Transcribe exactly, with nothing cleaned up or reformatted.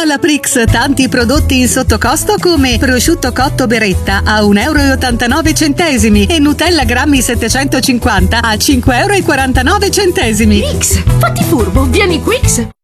Dalla Prix tanti prodotti in sottocosto come prosciutto cotto Beretta a un euro e ottantanove centesimi e Nutella grammi settecentocinquanta a cinque euro e quarantanove centesimi. Prix, fatti furbo, vieni Quix!